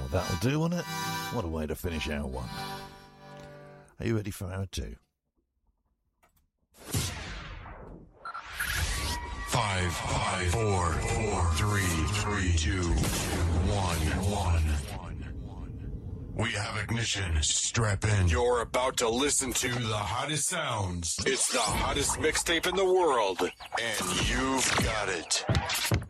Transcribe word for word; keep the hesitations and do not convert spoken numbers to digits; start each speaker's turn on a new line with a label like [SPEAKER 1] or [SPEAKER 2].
[SPEAKER 1] that'll do, won't it? What a way to finish hour one. Are you ready for hour two?
[SPEAKER 2] Five, five, four, four, three, three, two, one, one. We have ignition. Strap in.
[SPEAKER 3] You're about to listen to
[SPEAKER 2] The hottest sounds.
[SPEAKER 3] It's the hottest mixtape in the world, and you've got it.